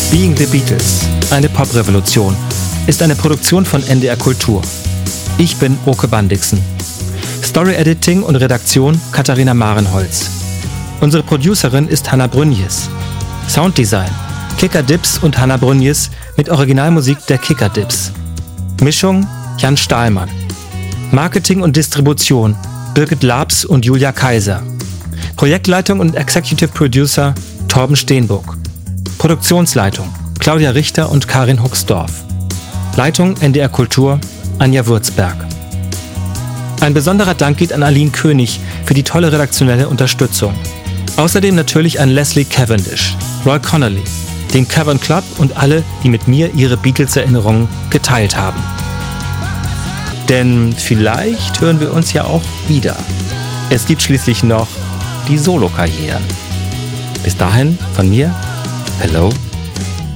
Being the Beatles, eine Poprevolution, ist eine Produktion von NDR Kultur. Ich bin Oke Bandixen. Story Editing und Redaktion Katharina Marenholz. Unsere Producerin ist Hanna Brünjes. Sounddesign Kicker Dips und Hanna Brünjes mit Originalmusik der Kicker Dips. Mischung Jan Stahlmann. Marketing und Distribution Birgit Labs und Julia Kaiser. Projektleitung und Executive Producer Torben Steenburg. Produktionsleitung Claudia Richter und Karin Huxdorf. Leitung NDR Kultur Anja Würzberg. Ein besonderer Dank geht an Aline König für die tolle redaktionelle Unterstützung. Außerdem natürlich an Leslie Cavendish, Roy Connolly, den Cavern Club und alle, die mit mir ihre Beatles-Erinnerungen geteilt haben. Denn vielleicht hören wir uns ja auch wieder. Es gibt schließlich noch die Solo-Karrieren. Bis dahin von mir, hello